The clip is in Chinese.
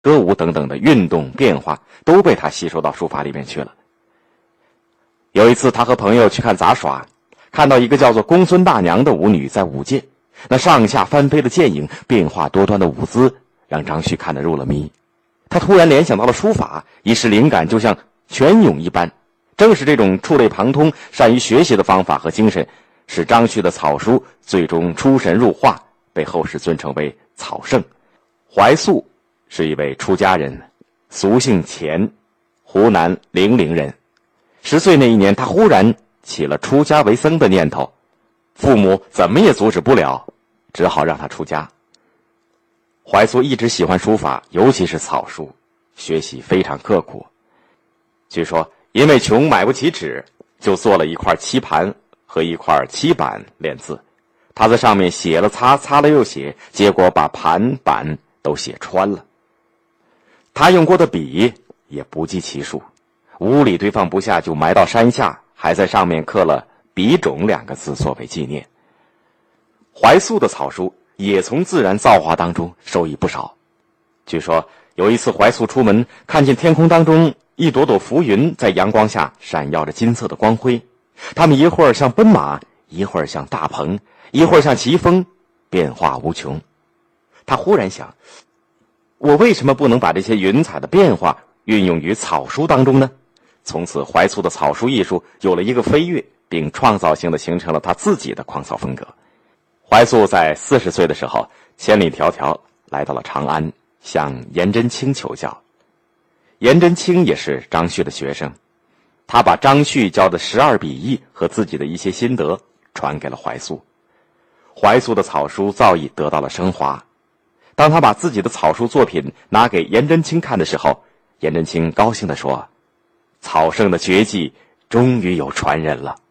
歌舞等等的运动变化都被他吸收到书法里面去了。有一次他和朋友去看杂耍，看到一个叫做公孙大娘的舞女在舞剑，那上下翻飞的剑影，变化多端的舞姿，让张旭看得入了迷。他突然联想到了书法，一时灵感就像泉涌一般。正是这种触类旁通、善于学习的方法和精神，使张旭的草书最终出神入化，被后世尊称为草圣。怀素是一位出家人，俗姓钱，湖南零陵人。10岁那一年，他忽然起了出家为僧的念头，父母怎么也阻止不了，只好让他出家。怀素一直喜欢书法，尤其是草书，学习非常刻苦。据说因为穷买不起纸，就做了一块漆盘和一块漆板练字。他在上面写了擦，擦了又写，结果把盘板都写穿了。他用过的笔也不计其数，屋里堆放不下，就埋到山下，还在上面刻了笔种2个字作为纪念。怀素的草书也从自然造化当中受益不少。据说有一次怀素出门，看见天空当中一朵朵浮云在阳光下闪耀着金色的光辉，它们一会儿像奔马，一会儿像大鹏，一会儿像疾风，变化无穷。他忽然想，我为什么不能把这些云彩的变化运用于草书当中呢？从此怀素的草书艺术有了一个飞跃，并创造性的形成了他自己的狂草风格。怀素在40岁的时候，千里迢迢来到了长安，向颜真卿求教。颜真卿也是张旭的学生，他把张旭教的12笔意和自己的一些心得传给了怀素。怀素的草书造诣得到了升华。当他把自己的草书作品拿给颜真卿看的时候，颜真卿高兴地说：“草圣的绝技终于有传人了。”